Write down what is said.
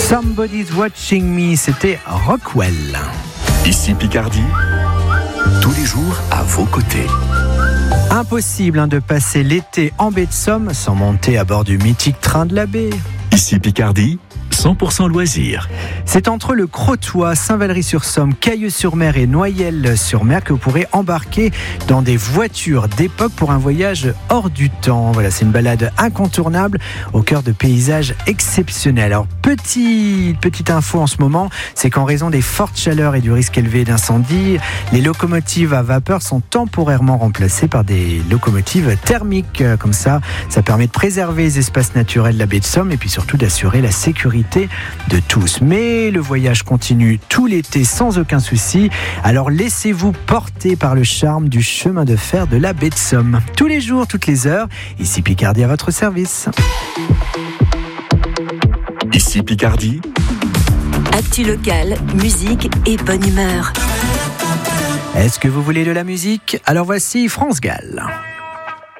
Somebody's Watching Me, c'était Rockwell. Ici Picardie, tous les jours à vos côtés. Impossible de passer l'été en baie de Somme sans monter à bord du mythique train de la baie. Ici Picardie, 100% loisirs. C'est entre le Crotoy, Saint-Valery-sur-Somme, Cailleux-sur-Mer et Noyelles-sur-Mer que vous pourrez embarquer dans des voitures d'époque pour un voyage hors du temps. Voilà, c'est une balade incontournable au cœur de paysages exceptionnels. Alors, petite info en ce moment, c'est qu'en raison des fortes chaleurs et du risque élevé d'incendie, les locomotives à vapeur sont temporairement remplacées par des locomotives thermiques. Comme ça permet de préserver les espaces naturels de la baie de Somme et puis surtout d'assurer la sécurité de tous. Mais le voyage continue tout l'été sans aucun souci. Alors laissez-vous porter par le charme du chemin de fer de la baie de Somme. Tous les jours, toutes les heures, ici Picardie à votre service. Ici Picardie. Actu locale, musique et bonne humeur. Est-ce que vous voulez de la musique ? Alors voici France Gall.